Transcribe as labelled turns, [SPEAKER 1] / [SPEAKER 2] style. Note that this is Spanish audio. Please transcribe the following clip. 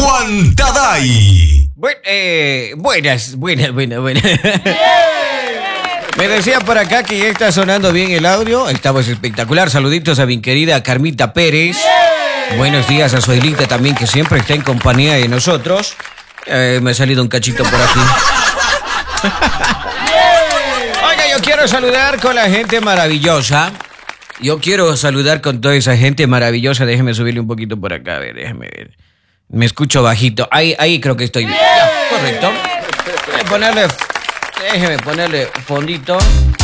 [SPEAKER 1] Guantaday.
[SPEAKER 2] Buenas. Me decía por acá que ya está sonando bien el audio. Estamos espectacular. Saluditos a mi querida Carmita Pérez. Buenos días a Suelita también, que siempre está en compañía de nosotros. Me ha salido un cachito por aquí. Oiga, yo quiero saludar con la gente maravillosa. Yo quiero saludar con toda esa gente maravillosa. Déjeme subirle un poquito por acá. A ver, déjeme ver. Me escucho bajito. Ahí creo que estoy bien. Ya, correcto. Déjeme ponerle fondito.